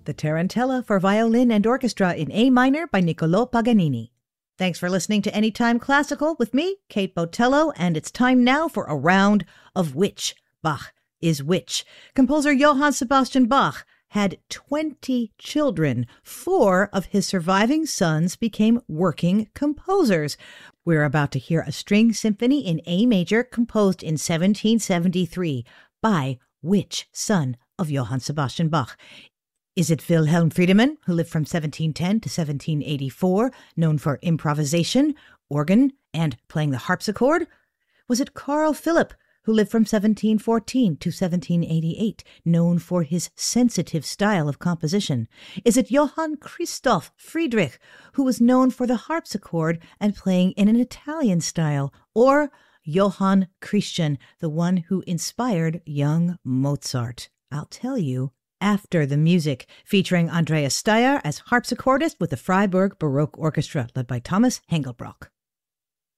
the Tarantella for violin and orchestra in A minor by Niccolò Paganini. Thanks for listening to Anytime Classical with me, Kate Botello, and it's time now for a round of Which Bach is Which. Composer Johann Sebastian Bach had 20 children. 4 of his surviving sons became working composers. We're about to hear a string symphony in A major composed in 1773 by which son of Johann Sebastian Bach? Is it Wilhelm Friedemann, who lived from 1710 to 1784, known for improvisation, organ, and playing the harpsichord? Was it Carl Philipp, who lived from 1714 to 1788, known for his sensitive style of composition? Is it Johann Christoph Friedrich, who was known for the harpsichord and playing in an Italian style? Or Johann Christian, the one who inspired young Mozart? I'll tell you after the music, featuring Andreas Steyer as harpsichordist with the Freiburg Baroque Orchestra, led by Thomas Hengelbrock.